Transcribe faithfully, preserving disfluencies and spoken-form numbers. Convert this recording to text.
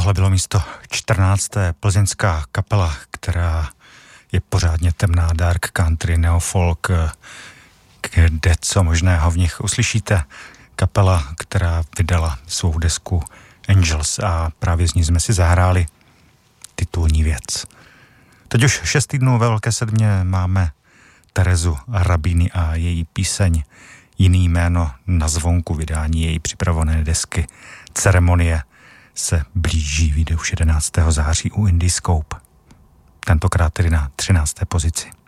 Tohle bylo místo čtrnácté plzeňská kapela, která je pořádně temná, dark country, neofolk, kde co možného v nich uslyšíte. Kapela, která vydala svou desku Angels a právě z ní jsme si zahráli titulní věc. Teď už šest týdnů ve Velké sedmě máme Terezu Rabini a její píseň Jiný jméno na zvonku. Vydání její připravené desky Ceremonie se blíží, vyjde už jedenáctého září u Indie Scope. Tentokrát tedy na třinácté pozici.